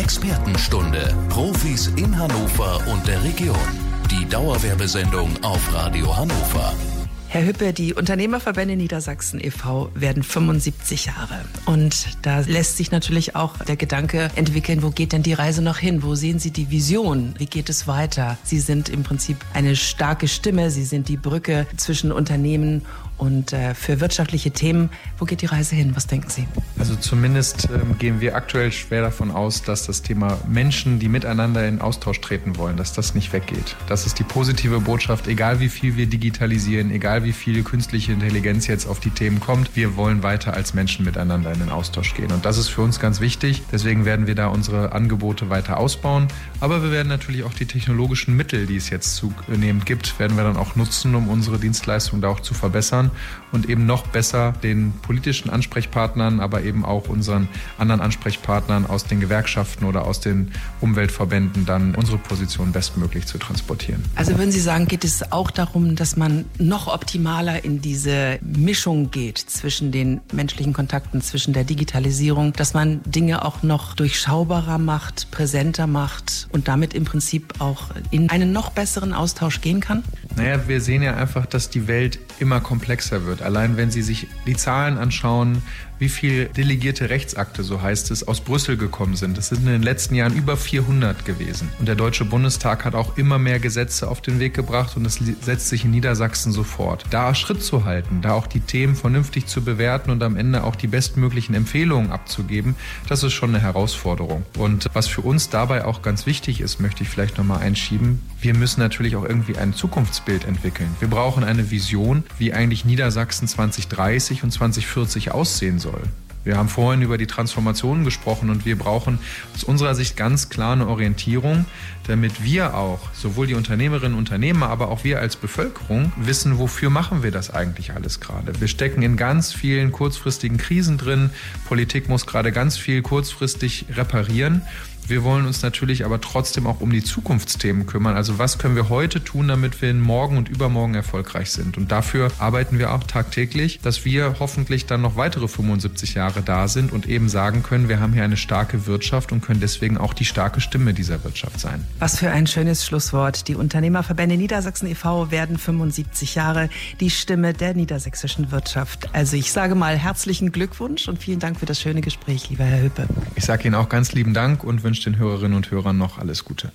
Expertenstunde. Profis in Hannover und der Region. Die Dauerwerbesendung auf Radio Hannover. Herr Hüppe, die Unternehmerverbände Niedersachsen e.V. werden 75 Jahre. Und da lässt sich natürlich auch der Gedanke entwickeln, wo geht denn die Reise noch hin? Wo sehen Sie die Vision? Wie geht es weiter? Sie sind im Prinzip eine starke Stimme. Sie sind die Brücke zwischen Unternehmen und für wirtschaftliche Themen. Wo geht die Reise hin? Was denken Sie? Also zumindest gehen wir aktuell schwer davon aus, dass das Thema Menschen, die miteinander in Austausch treten wollen, dass das nicht weggeht. Das ist die positive Botschaft, egal wie viel wir digitalisieren, egal wie viel künstliche Intelligenz jetzt auf die Themen kommt. Wir wollen weiter als Menschen miteinander in den Austausch gehen. Und das ist für uns ganz wichtig. Deswegen werden wir da unsere Angebote weiter ausbauen. Aber wir werden natürlich auch die technologischen Mittel, die es jetzt zunehmend gibt, werden wir dann auch nutzen, um unsere Dienstleistung da auch zu verbessern und eben noch besser den politischen Ansprechpartnern, aber eben auch unseren anderen Ansprechpartnern aus den Gewerkschaften oder aus den Umweltverbänden dann unsere Position bestmöglich zu transportieren. Also würden Sie sagen, geht es auch darum, dass man noch optimaler in diese Mischung geht zwischen den menschlichen Kontakten, zwischen der Digitalisierung, dass man Dinge auch noch durchschaubarer macht, präsenter macht und damit im Prinzip auch in einen noch besseren Austausch gehen kann? Naja, wir sehen ja einfach, dass die Welt immer komplexer wird. Allein wenn Sie sich die Zahlen anschauen, wie viel delegierte Rechtsakte, so heißt es, aus Brüssel gekommen sind. Das sind in den letzten Jahren über 400 gewesen. Und der Deutsche Bundestag hat auch immer mehr Gesetze auf den Weg gebracht und das setzt sich in Niedersachsen sofort. Da Schritt zu halten, da auch die Themen vernünftig zu bewerten und am Ende auch die bestmöglichen Empfehlungen abzugeben, das ist schon eine Herausforderung. Und was für uns dabei auch ganz wichtig ist, möchte ich vielleicht nochmal einschieben, wir müssen natürlich auch irgendwie ein Zukunftsbild entwickeln. Wir brauchen eine Vision, wie eigentlich Niedersachsen 2030 und 2040 aussehen soll. Wir haben vorhin über die Transformationen gesprochen und wir brauchen aus unserer Sicht ganz klar eine Orientierung, damit wir auch, sowohl die Unternehmerinnen und Unternehmer, aber auch wir als Bevölkerung wissen, wofür machen wir das eigentlich alles gerade. Wir stecken in ganz vielen kurzfristigen Krisen drin. Politik muss gerade ganz viel kurzfristig reparieren. Wir wollen uns natürlich aber trotzdem auch um die Zukunftsthemen kümmern. Also was können wir heute tun, damit wir morgen und übermorgen erfolgreich sind? Und dafür arbeiten wir auch tagtäglich, dass wir hoffentlich dann noch weitere 75 Jahre da sind und eben sagen können, wir haben hier eine starke Wirtschaft und können deswegen auch die starke Stimme dieser Wirtschaft sein. Was für ein schönes Schlusswort. Die Unternehmerverbände Niedersachsen e.V. werden 75 Jahre, die Stimme der niedersächsischen Wirtschaft. Also ich sage mal herzlichen Glückwunsch und vielen Dank für das schöne Gespräch, lieber Herr Hüppe. Ich sage Ihnen auch ganz lieben Dank und wünsche den Hörerinnen und Hörern noch alles Gute.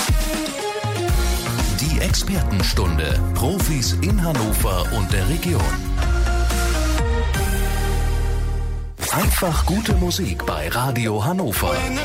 Die Expertenstunde. Profis in Hannover und der Region. Einfach gute Musik bei Radio Hannover.